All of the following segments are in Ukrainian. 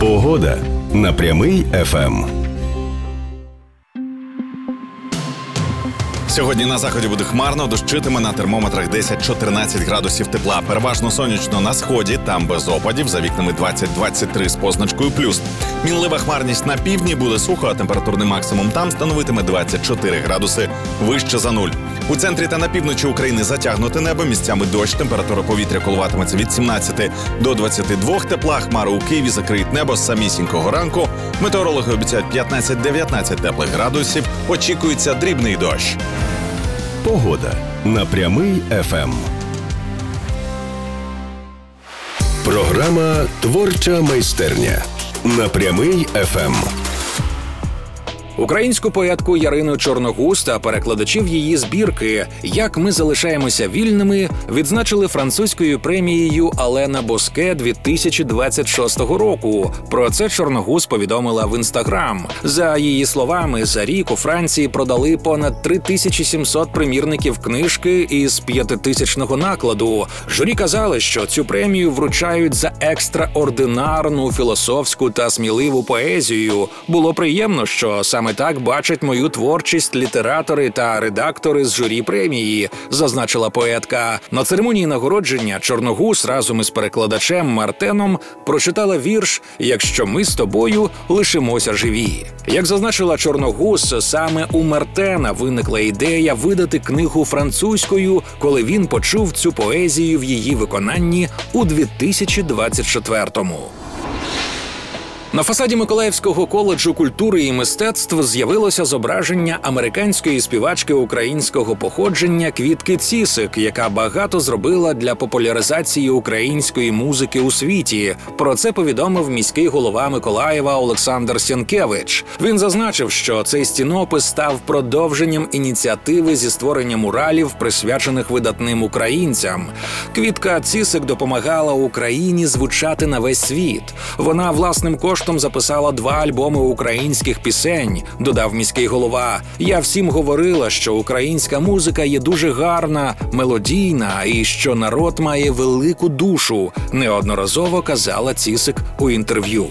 Погода на Прямий ФМ. Сьогодні на заході буде хмарно, дощитиме, на термометрах 10-14 градусів тепла. Переважно сонячно на сході, там без опадів, за вікнами 20-23 з позначкою плюс. Мінлива хмарність на півдні, буде сухо, а температурний максимум там становитиме 24 градуси вище за нуль. У центрі та на півночі України затягнуте небо, місцями дощ, температура повітря коливатиметься від 17 до 22 тепла. Хмари у Києві закриють небо з самісінького ранку. Метеорологи обіцяють 15-19 теплих градусів. Очікується дрібний дощ. Погода на Прямий ФМ. Програма «Творча майстерня» на Прямий ФМ. Українську поетку Ярину Чорногуз та перекладачів її збірки «Як ми залишаємося вільними» відзначили французькою премією Алена Боске 2026 року. Про це Чорногуз повідомила в Інстаграм. За її словами, за рік у Франції продали понад 3700 примірників книжки із 5000-го накладу. Журі казали, що цю премію вручають за екстраординарну, філософську та сміливу поезію. Було приємно, що саме так бачать мою творчість літератори та редактори з журі премії, зазначила поетка. На церемонії нагородження Чорногуз разом із перекладачем Мартеном прочитала вірш «Якщо ми з тобою лишимося живі». Як зазначила Чорногуз, саме у Мартена виникла ідея видати книгу французькою, коли він почув цю поезію в її виконанні у 2024-му. На фасаді Миколаївського коледжу культури і мистецтв з'явилося зображення американської співачки українського походження Квітки Цісик, яка багато зробила для популяризації української музики у світі. Про це повідомив міський голова Миколаєва Олександр Сєнкевич. Він зазначив, що цей стінопис став продовженням ініціативи зі створення муралів, присвячених видатним українцям. Квітка Цісик допомагала Україні звучати на весь світ. Вона власним коштом записала 2 альбоми українських пісень, додав міський голова. Я всім говорила, що українська музика є дуже гарна, мелодійна і що народ має велику душу, неодноразово казала Цісик у інтерв'ю.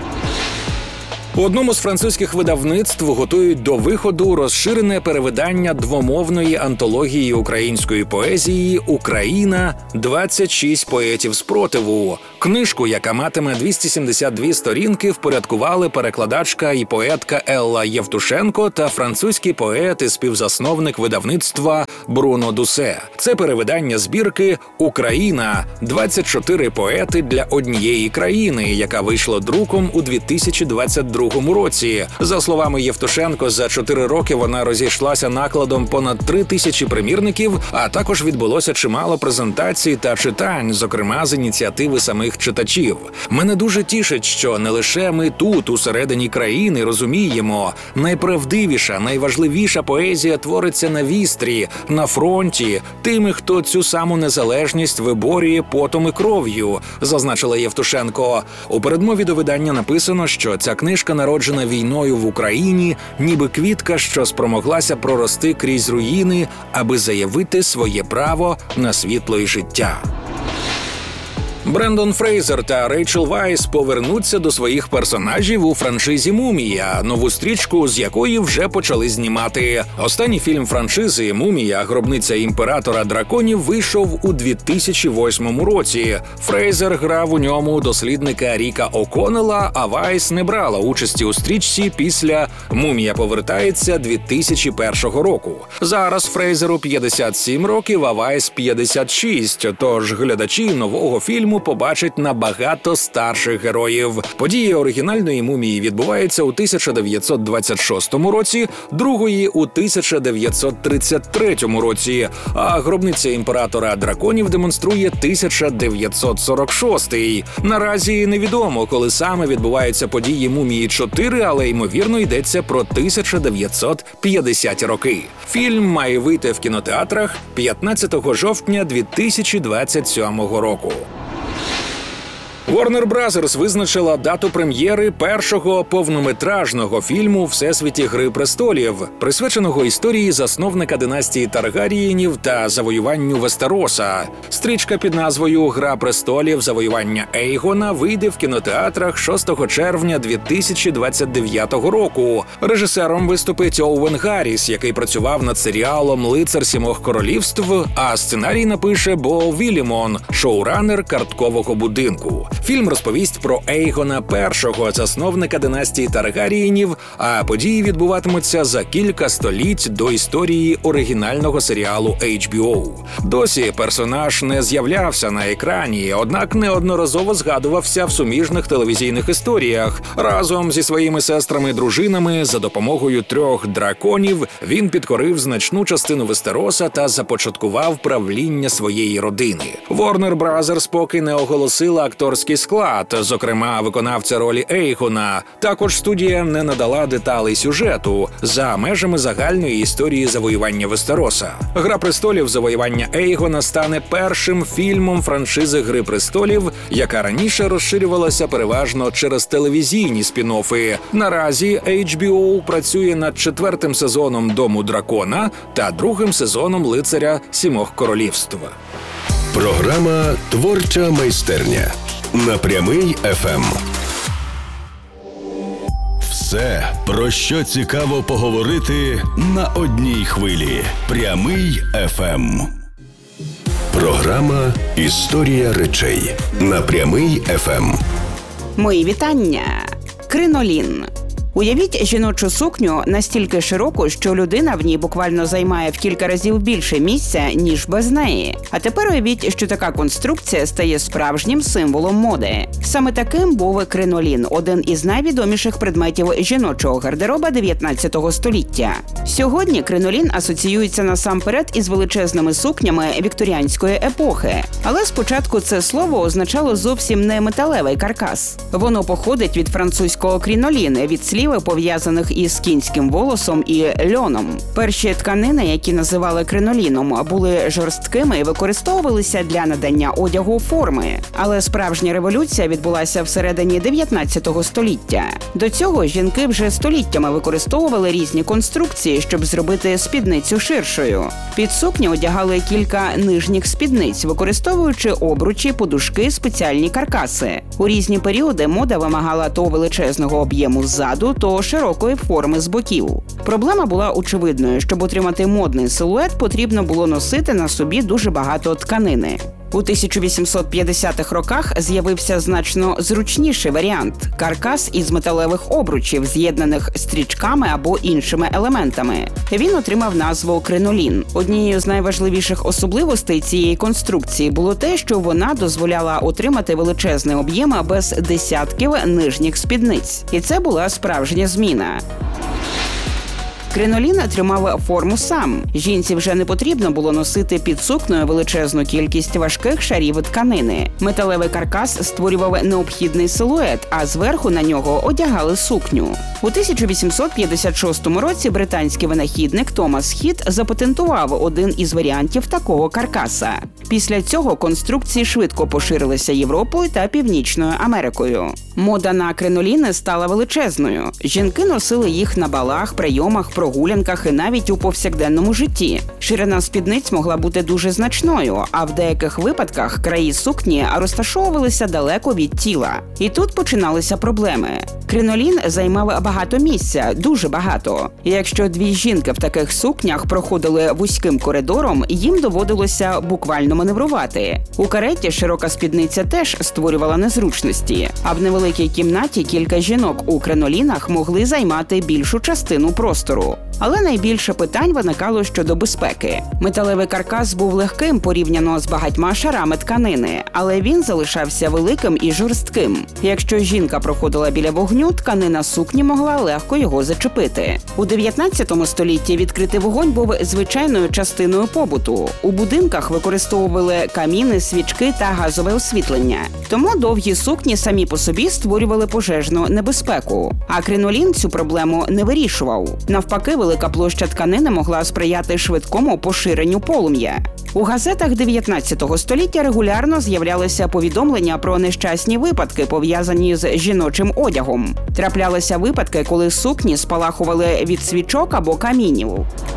У одному з французьких видавництв готують до виходу розширене перевидання двомовної антології української поезії «Україна. 26 поетів спротиву». Книжку, яка матиме 272 сторінки, впорядкували перекладачка і поетка Елла Євтушенко та французький поет і співзасновник видавництва Бруно Дусе. Це перевидання збірки «Україна. 24 поети для однієї країни», яка вийшла друком у 2022 році. За словами Євтушенко, за 4 роки вона розійшлася накладом понад 3000 примірників, а також відбулося чимало презентацій та читань, зокрема з ініціативи самих читачів. Мене дуже тішить, що не лише ми тут, усередині країни, розуміємо, найправдивіша, найважливіша поезія твориться на вістрі, на фронті, тими, хто цю саму незалежність виборює потом і кров'ю, зазначила Євтушенко. У передмові до видання написано, що ця книжка народжена війною в Україні, ніби квітка, що спромоглася прорости крізь руїни, аби заявити своє право на світло і життя. Брендон Фрейзер та Рейчел Вайс повернуться до своїх персонажів у франшизі «Мумія», нову стрічку з якої вже почали знімати. Останній фільм франшизи «Мумія. Гробниця імператора драконів» вийшов у 2008 році. Фрейзер грав у ньому дослідника Ріка О'Коннелла, а Вайс не брала участі у стрічці після «Мумія повертається» 2001 року. Зараз Фрейзеру 57 років, а Вайс 56, тож глядачі нового фільму побачать набагато старших героїв. Події оригінальної «Мумії» відбуваються у 1926 році, другої у 1933 році, а «Гробниця імператора драконів» демонструє 1946. Наразі невідомо, коли саме відбуваються події «Мумії 4», але ймовірно йдеться про 1950-ті роки. Фільм має вийти в кінотеатрах 15 жовтня 2027 року. Warner Bros. Визначила дату прем'єри першого повнометражного фільму «Всесвіті Гри престолів», присвяченого історії засновника династії Таргарієнів та завоюванню Вестероса. Стрічка під назвою «Гра престолів. Завоювання Ейгона» вийде в кінотеатрах 6 червня 2029 року. Режисером виступить Оуен Гарріс, який працював над серіалом «Лицар Сімох королівств», а сценарій напише Бо Вілімон, шоуранер «Карткового будинку». Фільм розповість про Ейгона І, засновника династії Таргарієнів, а події відбуватимуться за кілька століть до історії оригінального серіалу HBO. Досі персонаж не з'являвся на екрані, однак неодноразово згадувався в суміжних телевізійних історіях. Разом зі своїми сестрами-дружинами за допомогою 3 драконів він підкорив значну частину Вестероса та започаткував правління своєї родини. Warner Bros. Поки не оголосила акторський склад, зокрема виконавця ролі Ейгона. Також студія не надала деталей сюжету за межами загальної історії завоювання Вестероса. «Гра престолів. Завоювання Ейгона» стане першим фільмом франшизи «Гри престолів», яка раніше розширювалася переважно через телевізійні спін-оффи. Наразі HBO працює над 4-м сезоном «Дому дракона» та 2-м сезоном «Лицаря Сімох королівств». Програма «Творча майстерня» на Прямий ФМ. Все, про що цікаво поговорити на одній хвилі. Прямий ФМ. Програма «Історія речей» на Прямий ФМ. Мої вітання! Кринолін. Уявіть жіночу сукню настільки широку, що людина в ній буквально займає в кілька разів більше місця, ніж без неї. А тепер уявіть, що така конструкція стає справжнім символом моди. Саме таким був кринолін – один із найвідоміших предметів жіночого гардероба 19 століття. Сьогодні кринолін асоціюється насамперед із величезними сукнями вікторіанської епохи. Але спочатку це слово означало зовсім не металевий каркас. Воно походить від французького крінолін, від слів, пов'язаних із кінським волосом і льоном. Перші тканини, які називали криноліном, були жорсткими і використовувалися для надання одягу форми. Але справжня революція відбулася всередині 19 століття. До цього жінки вже століттями використовували різні конструкції, щоб зробити спідницю ширшою. Під сукню одягали кілька нижніх спідниць, використовуючи обручі, подушки, спеціальні каркаси. У різні періоди мода вимагала то величезного об'єму ззаду, то широкої форми з боків. Проблема була очевидною. Щоб отримати модний силует, потрібно було носити на собі дуже багато тканини. У 1850-х роках з'явився значно зручніший варіант – каркас із металевих обручів, з'єднаних стрічками або іншими елементами. Він отримав назву кринолін. Однією з найважливіших особливостей цієї конструкції було те, що вона дозволяла отримати величезний об'єм без десятків нижніх спідниць. І це була справжня зміна. Кринолін тримав форму сам. Жінці вже не потрібно було носити під сукнею величезну кількість важких шарів тканини. Металевий каркас створював необхідний силует, а зверху на нього одягали сукню. У 1856 році британський винахідник Томас Хіт запатентував один із варіантів такого каркаса. Після цього конструкції швидко поширилися Європою та Північною Америкою. Мода на криноліни стала величезною. Жінки носили їх на балах, прийомах, прогулянках і навіть у повсякденному житті. Ширина спідниць могла бути дуже значною, а в деяких випадках краї сукні розташовувалися далеко від тіла. І тут починалися проблеми. Кринолін займав багато місця, дуже багато. І якщо дві жінки в таких сукнях проходили вузьким коридором, їм доводилося буквально маневрувати. У кареті широка спідниця теж створювала незручності, а в невеликій кімнаті кілька жінок у кринолінах могли займати більшу частину простору. Але найбільше питань виникало щодо безпеки. Металевий каркас був легким порівняно з багатьма шарами тканини, але він залишався великим і жорстким. Якщо жінка проходила біля вогню, тканина сукні могла легко його зачепити. У 19 столітті відкритий вогонь був звичайною частиною побуту. У будинках використовували каміни, свічки та газове освітлення. Тому довгі сукні самі по собі створювали пожежну небезпеку. А кринолін цю проблему не вирішував. Навпаки, велика площа тканини могла сприяти швидкому поширенню полум'я. У газетах 19 століття регулярно з'являлися повідомлення про нещасні випадки, пов'язані з жіночим одягом. Траплялися випадки, коли сукні спалахували від свічок або камінів.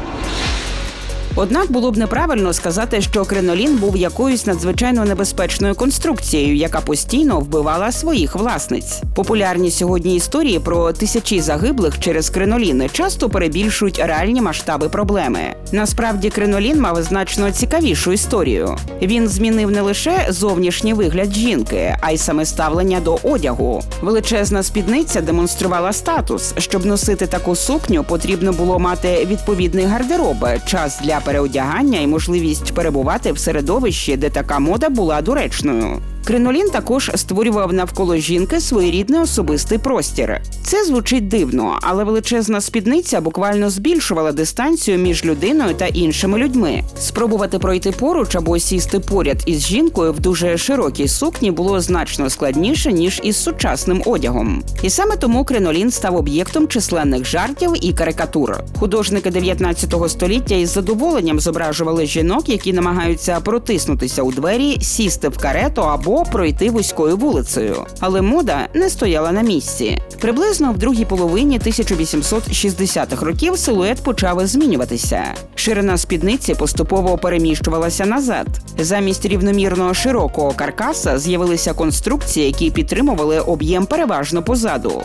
Однак було б неправильно сказати, що кринолін був якоюсь надзвичайно небезпечною конструкцією, яка постійно вбивала своїх власниць. Популярні сьогодні історії про тисячі загиблих через кринолін часто перебільшують реальні масштаби проблеми. Насправді кринолін мав значно цікавішу історію. Він змінив не лише зовнішній вигляд жінки, а й саме ставлення до одягу. Величезна спідниця демонструвала статус. Щоб носити таку сукню, потрібно було мати відповідний гардероб, час для переодягання і можливість перебувати в середовищі, де така мода була доречною. Кринолін також створював навколо жінки своєрідний особистий простір. Це звучить дивно, але величезна спідниця буквально збільшувала дистанцію між людиною та іншими людьми. Спробувати пройти поруч або сісти поряд із жінкою в дуже широкій сукні було значно складніше, ніж із сучасним одягом. І саме тому кринолін став об'єктом численних жартів і карикатур. Художники 19 століття із задоволенням зображували жінок, які намагаються протиснутися у двері, сісти в карету або пройти вузькою вулицею. Але мода не стояла на місці. Приблизно в другій половині 1860-х років силует почав змінюватися. Ширина спідниці поступово переміщувалася назад. Замість рівномірно широкого каркаса з'явилися конструкції, які підтримували об'єм переважно позаду.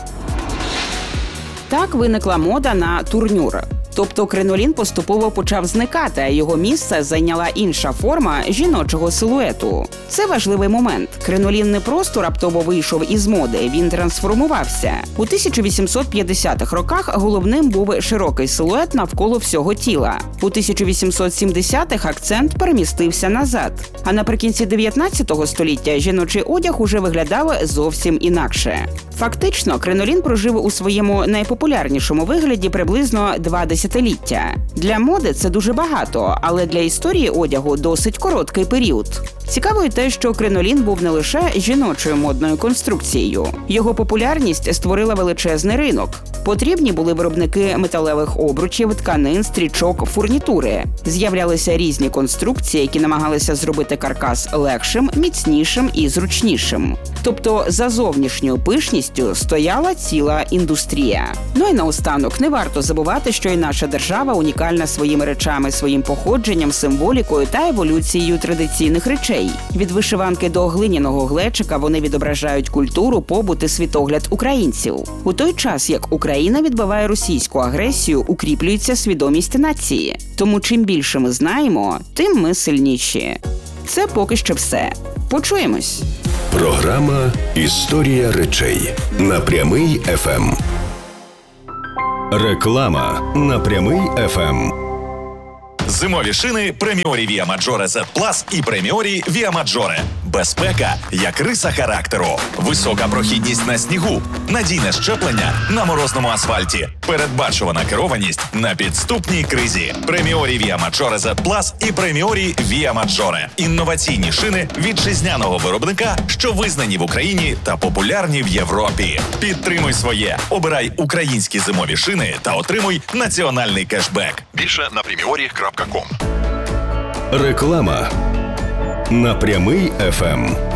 Так виникла мода на турнюр. Тобто кринолін поступово почав зникати, а його місце зайняла інша форма жіночого силуету. Це важливий момент. Кринолін не просто раптово вийшов із моди, він трансформувався. У 1850-х роках головним був широкий силует навколо всього тіла. У 1870-х акцент перемістився назад. А наприкінці 19 століття жіночий одяг уже виглядав зовсім інакше. Фактично, кринолін прожив у своєму найпопулярнішому вигляді приблизно 2 десятиліття. Для моди це дуже багато, але для історії одягу досить короткий період. Цікаво й те, що кринолін був не лише жіночою модною конструкцією. Його популярність створила величезний ринок. Потрібні були виробники металевих обручів, тканин, стрічок, фурнітури. З'являлися різні конструкції, які намагалися зробити каркас легшим, міцнішим і зручнішим. Тобто за зовнішньою пишністю стояла ціла індустрія. Ну і наостанок, не варто забувати, що і наша держава унікальна своїми речами, своїм походженням, символікою та еволюцією традиційних речей. Від вишиванки до глиняного глечика вони відображають культуру, побут і світогляд українців. У той час, як Україна відбиває російську агресію, укріплюється свідомість нації. Тому чим більше ми знаємо, тим ми сильніші. Це поки що все. Почуємось! Програма «Історія речей» на Прямий ФМ. Реклама на Прямий ФМ. Зимові шини Преміорі Via Maggiore Z Plus і Преміорі Via Maggiore. Безпека як риса характеру. Висока прохідність на снігу. Надійне щеплення на морозному асфальті. Передбачувана керованість на підступній кризі. Преміорі Via Maggiore Z Plus і Преміорі Via Maggiore. Інноваційні шини вітчизняного виробника, що визнані в Україні та популярні в Європі. Підтримуй своє. Обирай українські зимові шини та отримуй національний кешбек. Більше на premiori.com. Реклама на Прямий ФМ.